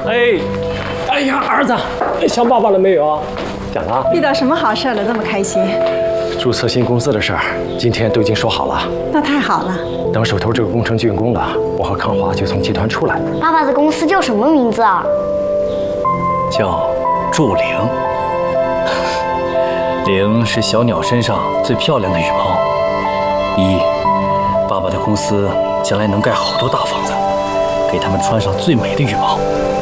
哎呀，儿子，想爸爸了没有啊？想了。 遇到什么好事了？这么开心？ 注册新公司的事儿，今天都已经说好了。 那太好了。 等手头这个工程竣工了，我和康华就从集团出来。 爸爸的公司叫什么名字啊？ 叫祝玲。玲是小鸟身上最漂亮的羽毛。爸爸的公司将来能盖好多大房子，给他们穿上最美的羽毛。